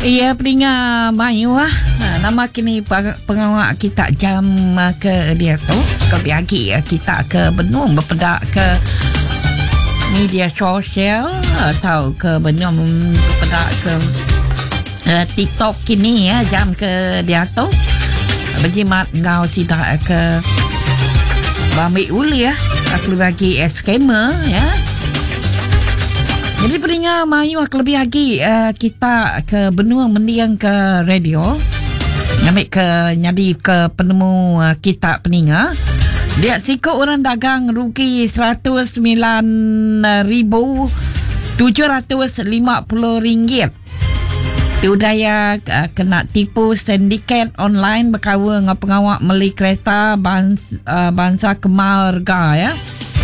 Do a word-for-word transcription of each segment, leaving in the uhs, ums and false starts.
Ia peninga mayu lah. Nama kini pengawak kita jam ke dia tu ke biagi kita ke benung berpedak ke media sosial atau ke benung berpedak ke uh, TikTok kini ya jam ke dia tu berjimat ngau sidak ke bami uli ya aku bagi skema ya. Jadi pendengar mayu lebih lagi uh, kita ke benua mendiang ke radio ngambil ke nyadi ke penemu uh, kita pendengar dia sikut orang dagang rugi seratus sembilan ribu tujuh ratus lima puluh ringgit. Tu daya uh, kena tipu sindiket online berkawa dengan pengawak meli kereta bans, uh, bangsa Kemarga ya.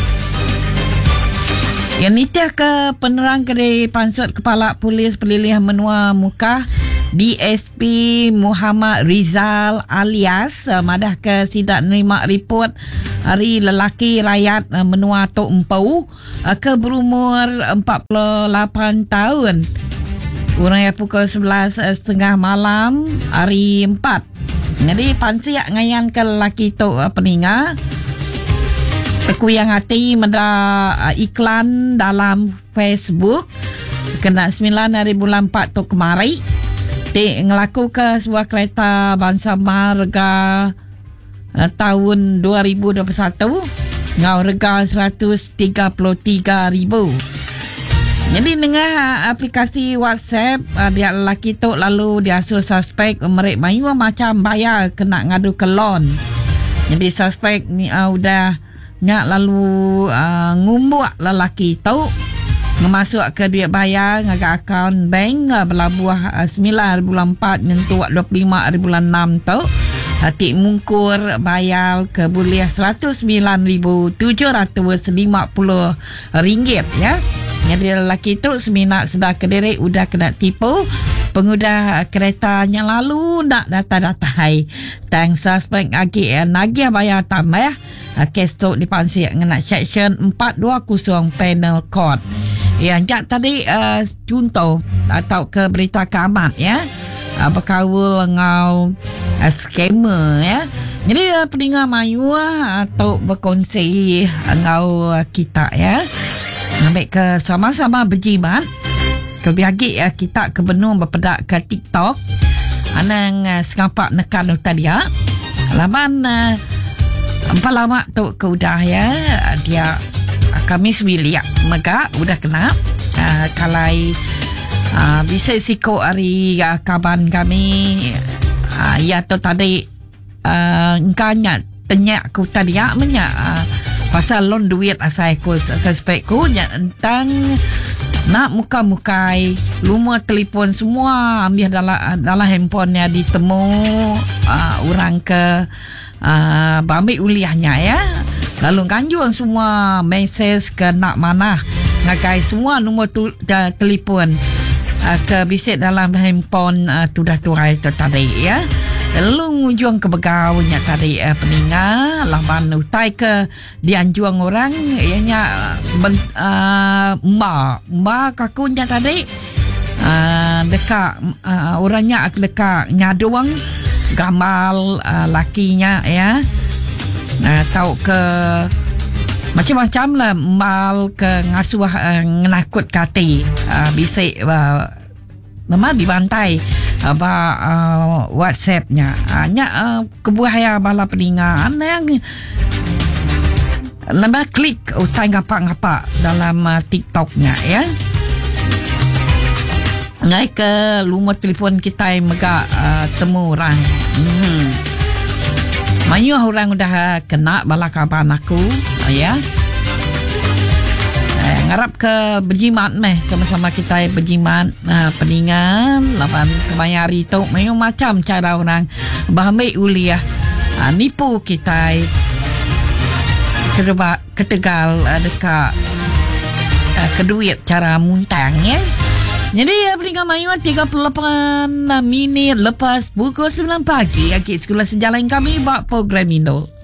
Yang nitah ke penerang kedai Pansut Kepala Polis Pelilihan Menua Mukah D S P Muhammad Rizal alias uh, madah ke sidak nerima report hari lelaki rakyat uh, Menua Tok Empau uh, ke berumur empat puluh lapan tahun. Orang yang pukul sebelas tiga puluh malam hari empat. Jadi pansiak ngayan ke lelaki tu uh, peninga Teku yang hati menda uh, iklan dalam Facebook kena sembilan hari bulan empat tu kemari ti ngelaku ke sebuah kereta bangsa Marga uh, tahun dua ribu dua puluh satu ngau rega seratus tiga puluh tiga ribu. Jadi dengan uh, aplikasi WhatsApp uh, dia lelaki tu lalu dia suruh suspek mereka mayu macam bayar kena ngadu ke loan. Jadi suspek ni uh, udah nyak lalu uh, ngumbuak lelaki tu ngemasuk ke duit bayar ngagak akaun bank uh, berlabuh uh, sembilan bulan empat nyentuh dua puluh lima bulan enam tu hati mungkur bayar ke buliah seratus sembilan ribu tujuh ratus lima puluh ringgit ya. Jadi lelaki tu seminat sedar Kediri udah kena tipu pengguna keretanya lalu nak data-datai tang suspek agi nagih bayar tambah kes tu dipansik ngena section empat dua kosong penal code. Ya, jak tadi uh, contoh atau ke berita keamat ya. Uh, berkawal ngau uh, scammer ya. Jadi uh, pendengar mayu uh, atau berkongsi uh, ngau uh, kita ya. Ambil ke sama-sama berjimat. Kebiagi uh, kita ke benung berpedak ke TikTok. Anang uh, sengapak nekan tadi ya. Laman uh, empat lama tu ke udah ya. Dia uh, kami sebilik mega udah kena. Uh, kalai uh, bisa sikut hari uh, kaban kami. Uh, ya tu tadi uh, engkanya tenyak ku tadi ya menyak. Uh, pasal loan duit asal aku suspek ku tentang nak muka-mukai lumah telefon semua ambil dalam dalam handphonenya ditemu uh, orang ke uh, bambil uliahnya ya. Lalu kanjung semua mesej ke nak mana ngakai semua nombor tu, uh, telefon uh, ke bisik dalam handphone uh, tu dah turai tu tadi ya. Lalu ngujung ke begaunya tadi uh, peninga laman utai ke dianjuang orang ianya ben, uh, mbak mbak kakunya tadi uh, dekat uh, orangnya dekat nyaduang gambar uh, lakinya ya. Uh, tahu ke macam-macam lah mal ke ngasuh uh, ngenakut kati uh, bisik uh, memang dibantai apa uh, WhatsAppnya hanya uh, kebuaya bala peningan yang lama klik utai ngapa-ngapa dalam uh, TikToknya ya. Ngai ke lumah telefon kita yang mega uh, temu orang. Hmm. Mayu orang udah kena bala kaban aku ya. Eh, ngarap ke berjimat meh sama-sama kita berjimat uh, peningan lawan kemayari tu mayu macam cara orang bahamai uliah uh, nipu kita kerba ketegal uh, dekat uh, keduit cara muntang ya. Jadi ya peningan mayu tiga puluh lapan minit lepas pukul sembilan pagi akik sekolah sejalan kami buat program Indo.